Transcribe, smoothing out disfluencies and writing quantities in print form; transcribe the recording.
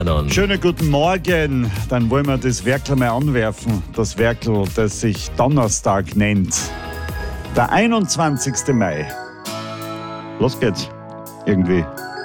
Dann. Schönen guten Morgen. Dann wollen wir das Werkel mal anwerfen. Das Werkel, das sich Donnerstag nennt. Der 21. Mai. Los geht's. Irgendwie.